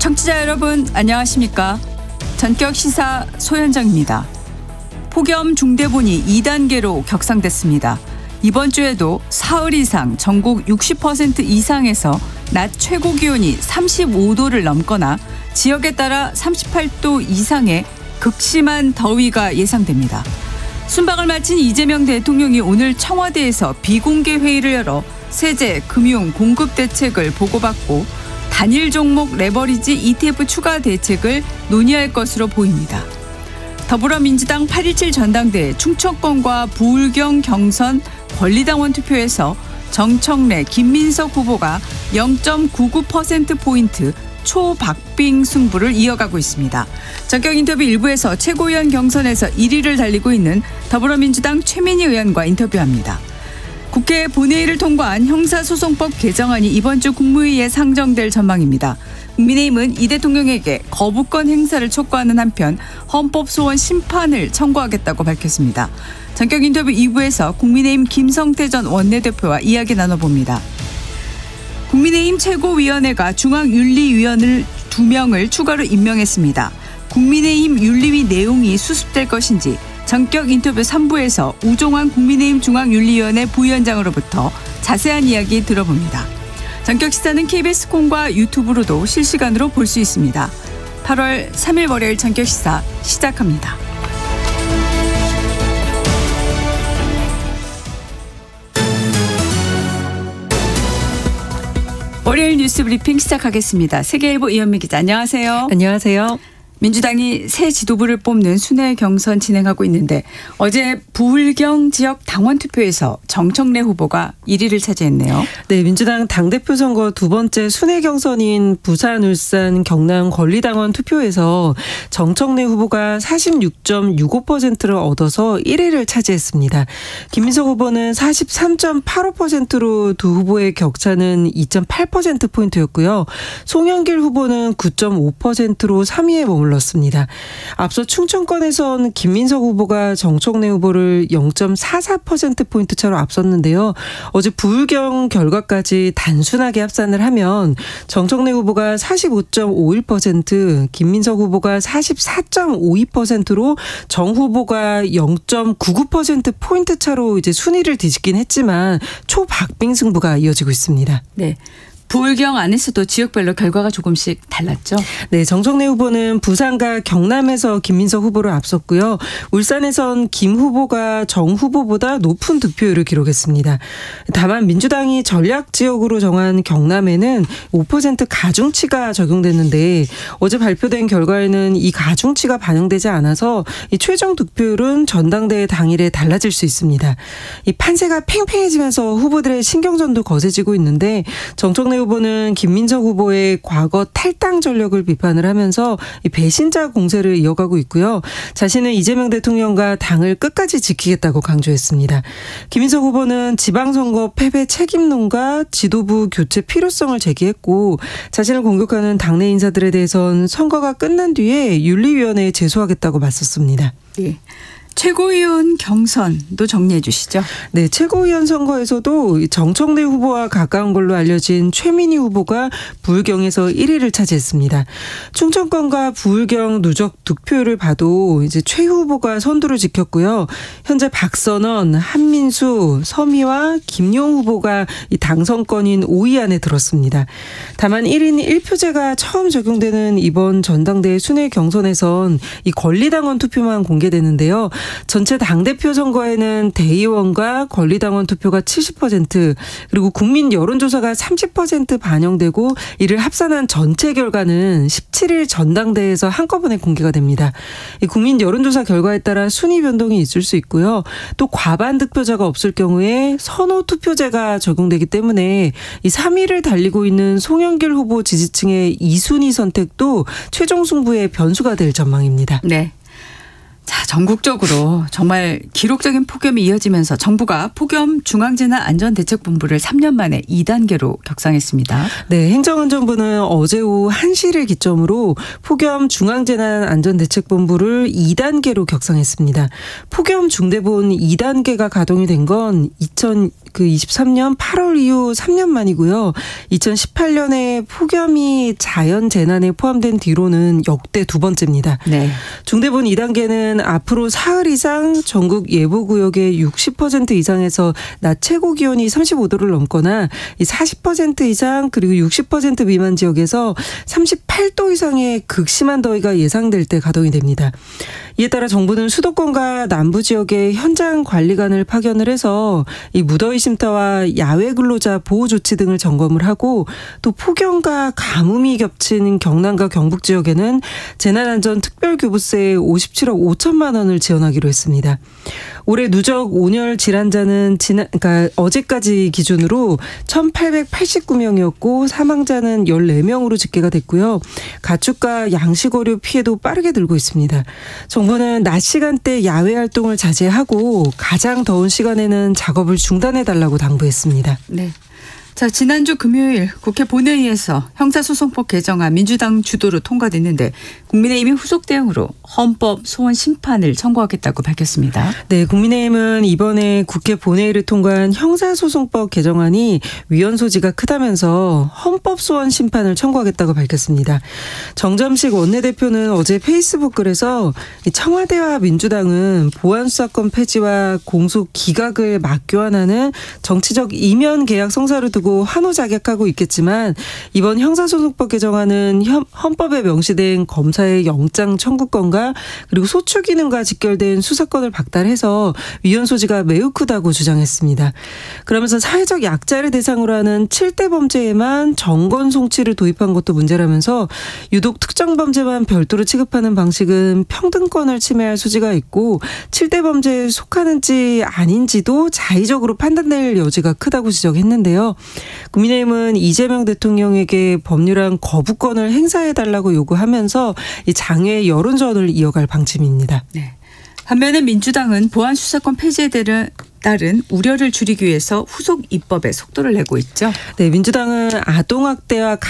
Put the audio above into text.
청취자 여러분 안녕하십니까? 전격 시사 소현정입니다. 폭염 중대본이 2단계로 격상됐습니다. 이번 주에도 사흘 이상 전국 60% 이상에서 낮 최고 기온이 35도를 넘거나 지역에 따라 38도 이상의 극심한 더위가 예상됩니다. 순방을 마친 이재명 대통령이 오늘 청와대에서 비공개 회의를 열어 세제, 금융, 공급 대책을 보고받고 단일 종목 레버리지 ETF 추가 대책을 논의할 것으로 보입니다. 더불어민주당 8.17 전당대회 충청권과 부울경 경선 권리당원 투표에서 정청래, 김민석 후보가 0.99%포인트 초박빙 승부를 이어가고 있습니다. 전격 인터뷰 일부에서 최고위원 경선에서 1위를 달리고 있는 더불어민주당 최민희 의원과 인터뷰합니다. 국회 본회의를 통과한 형사소송법 개정안이 이번 주 국무회의에 상정될 전망입니다. 국민의힘은 이 대통령에게 거부권 행사를 촉구하는 한편 헌법소원 심판을 청구하겠다고 밝혔습니다. 전격 인터뷰 2부에서 국민의힘 김성태 전 원내대표와 이야기 나눠봅니다. 국민의힘 최고위원회가 중앙윤리위원을 2명을 추가로 임명했습니다. 국민의힘 윤리위 내용이 수습될 것인지 전격 인터뷰 3부에서 우종환 국민의힘 중앙윤리위원회 부위원장으로부터 자세한 이야기 들어봅니다. 전격 시사는 KBS 콩과 유튜브로도 실시간으로 볼 수 있습니다. 8월 3일 월요일 전격 시사 시작합니다. 월요일 뉴스 브리핑 시작하겠습니다. 세계일보 이현미 기자 안녕하세요. 안녕하세요. 민주당이 새 지도부를 뽑는 순회 경선 진행하고 있는데 어제 부울경 지역 당원 투표에서 정청래 후보가 1위를 차지했네요. 네, 민주당 당대표 선거 두 번째 순회 경선인 부산, 울산, 경남 권리당원 투표에서 정청래 후보가 46.65%를 얻어서 1위를 차지했습니다. 김민석 후보는 43.85%로 두 후보의 격차는 2.8%포인트였고요. 송영길 후보는 9.5%로 3위에 머물렀습니다. 앞서 충청권에선 김민석 후보가 정청래 후보를 0.44%포인트 차로 앞섰는데요. 어제 부울경 결과까지 단순하게 합산을 하면 정청래 후보가 45.51%, 김민석 후보가 44.52%로 정 후보가 0.99%포인트 차로 이제 순위를 뒤집긴 했지만 초박빙 승부가 이어지고 있습니다. 네. 부울경 안에서도 지역별로 결과가 조금씩 달랐죠? 네, 정청래 후보는 부산과 경남에서 김민석 후보를 앞섰고요. 울산에선 김 후보가 정 후보보다 높은 득표율을 기록했습니다. 다만 민주당이 전략 지역으로 정한 경남에는 5% 가중치가 적용됐는데 어제 발표된 결과에는 이 가중치가 반영되지 않아서 이 최종 득표율은 전당대회 당일에 달라질 수 있습니다. 이 판세가 팽팽해지면서 후보들의 신경전도 거세지고 있는데 정청래 후보는 김민석 후보의 과거 탈당 전력을 비판을 하면서 배신자 공세를 이어가고 있고요. 자신은 이재명 대통령과 당을 끝까지 지키겠다고 강조했습니다. 김민석 후보는 지방선거 패배 책임론과 지도부 교체 필요성을 제기했고 자신을 공격하는 당내 인사들에 대해선 선거가 끝난 뒤에 윤리위원회에 제소하겠다고 맞섰습니다. 네. 최고위원 경선도 정리해 주시죠. 네, 최고위원 선거에서도 정청래 후보와 가까운 걸로 알려진 최민희 후보가 부울경에서 1위를 차지했습니다. 충청권과 부울경 누적 득표율을 봐도 이제 최 후보가 선두를 지켰고요. 현재 박선원, 한민수, 서미와 김용 후보가 이 당선권인 5위 안에 들었습니다. 다만 1인 1표제가 처음 적용되는 이번 전당대회 순회 경선에선 이 권리당원 투표만 공개되는데요. 전체 당대표 선거에는 대의원과 권리당원 투표가 70% 그리고 국민 여론조사가 30% 반영되고 이를 합산한 전체 결과는 17일 전당대회에서 한꺼번에 공개가 됩니다. 이 국민 여론조사 결과에 따라 순위 변동이 있을 수 있고요. 또 과반 득표자가 없을 경우에 선호 투표제가 적용되기 때문에 이 3위를 달리고 있는 송영길 후보 지지층의 2순위 선택도 최종 승부의 변수가 될 전망입니다. 네. 자, 전국적으로 정말 기록적인 폭염이 이어지면서 정부가 폭염 중앙재난안전대책본부를 3년 만에 2단계로 격상했습니다. 네, 행정안전부는 어제 오후 1시를 기점으로 폭염 중앙재난안전대책본부를 2단계로 격상했습니다. 폭염 중대본 2단계가 가동이 된 건 2023년 8월 이후 3년 만이고요. 2018년에 폭염이 자연재난에 포함된 뒤로는 역대 두 번째입니다. 네. 중대본 2단계는 앞으로 사흘 이상 전국 예보구역의 60% 이상에서 낮 최고 기온이 35도를 넘거나 40% 이상 그리고 60% 미만 지역에서 38도 이상의 극심한 더위가 예상될 때 가동이 됩니다. 이에 따라 정부는 수도권과 남부 지역에 현장 관리관을 파견을 해서 이 무더위 쉼터와 야외 근로자 보호 조치 등을 점검을 하고 또 폭염과 가뭄이 겹친 경남과 경북 지역에는 재난안전 특별교부세 57억 5천만 원을 지원하기로 했습니다. 올해 누적 온열 질환자는 어제까지 기준으로 1,889명이었고 사망자는 14명으로 집계가 됐고요. 가축과 양식어류 피해도 빠르게 늘고 있습니다. 정부는 낮 시간대 야외 활동을 자제하고 가장 더운 시간에는 작업을 중단해달라고 당부했습니다. 네. 자, 지난주 금요일 국회 본회의에서 형사소송법 개정안 민주당 주도로 통과됐는데 국민의힘이 후속 대응으로 헌법 소원 심판을 청구하겠다고 밝혔습니다. 네, 국민의힘은 이번에 국회 본회의를 통과한 형사소송법 개정안이 위헌 소지가 크다면서 헌법 소원 심판을 청구하겠다고 밝혔습니다. 정점식 원내대표는 어제 페이스북 글에서 청와대와 민주당은 보안수사권 폐지와 공소 기각을 맞교환하는 정치적 이면 계약 성사를 두고 환호작약하고 있겠지만 이번 형사소송법 개정안은 헌법에 명시된 검사의 영장 청구권과 그리고 소추 기능과 직결된 수사권을 박탈해서 위헌 소지가 매우 크다고 주장했습니다. 그러면서 사회적 약자를 대상으로 하는 7대 범죄에만 정권 송치를 도입한 것도 문제라면서 유독 특정 범죄만 별도로 취급하는 방식은 평등권을 침해할 소지가 있고 7대 범죄에 속하는지 아닌지도 자의적으로 판단될 여지가 크다고 지적했는데요. 국민의힘은 이재명 대통령에게 법률안 거부권을 행사해달라고 요구하면서 이 장외 여론전을 이어갈 방침입니다. 네. 반면에 민주당은 보안수사권 폐지에 따른 우려를 줄이기 위해서 후속 입법에 속도를 내고 있죠. 네, 민주당은 아동학대와